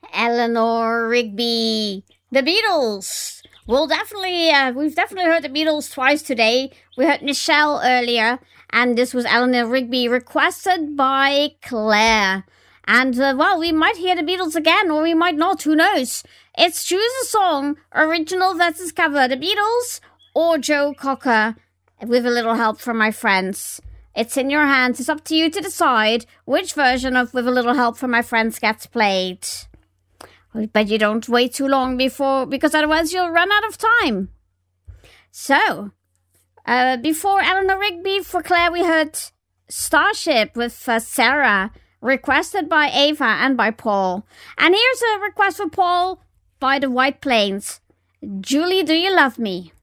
Eleanor Rigby, the Beatles. We've definitely heard the Beatles twice today. We heard Michelle earlier, and this was Eleanor Rigby, requested by Claire. And, we might hear the Beatles again, or we might not, who knows? It's choose a song, original versus cover, the Beatles or Joe Cocker, with a little help from my friends. It's in your hands. It's up to you to decide which version of With a Little Help from My Friends gets played. But you don't wait too long because otherwise you'll run out of time. So, before Eleanor Rigby, for Claire, we heard Starship with Sarah, requested by Ava and by Paul. And here's a request for Paul by the White Plains. Julie, do you love me?